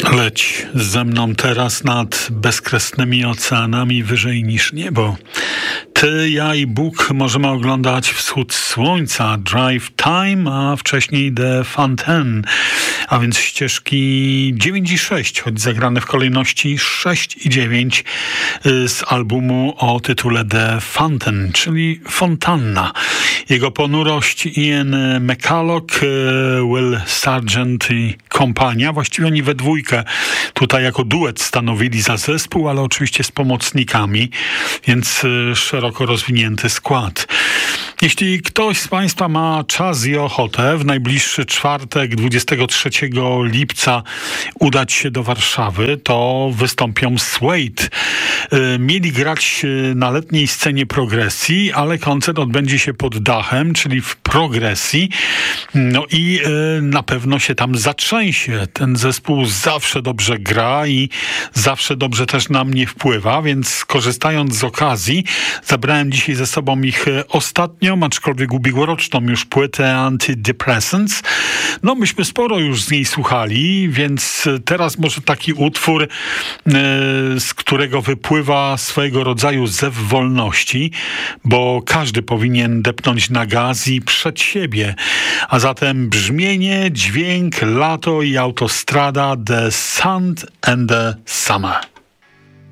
Leć ze mną teraz nad bezkresnymi oceanami wyżej niż niebo. Ty, ja i Bóg możemy oglądać wschód słońca, Drive Time, a wcześniej The Fountain, a więc ścieżki 9 i 6, choć zagrane w kolejności 6 i 9 z albumu o tytule The Fountain, czyli Fontanna. Jego ponurość Ian McCulloch, Will Sargent i kompania, właściwie oni we dwójkę tutaj jako duet stanowili za zespół, ale oczywiście z pomocnikami, więc szeroko rozwinięty skład. Jeśli ktoś z Państwa ma czas i ochotę w najbliższy czwartek, 23 lipca udać się do Warszawy, to wystąpią Suede. Mieli grać na letniej scenie Progresji, ale koncert odbędzie się pod dachem, czyli w Progresji. No i na pewno się tam zatrzęsie. Ten zespół zawsze dobrze gra i zawsze dobrze też na mnie wpływa, więc korzystając z okazji, zabrałem dzisiaj ze sobą ich ostatnią, aczkolwiek ubiegłoroczną już płytę Antidepressants. No myśmy sporo już z niej słuchali, więc teraz może taki utwór, z którego wypływa swojego rodzaju zew wolności, bo każdy powinien depnąć na gaz i przed siebie. A zatem brzmienie, dźwięk, lato i autostrada, The Sun and the Summer.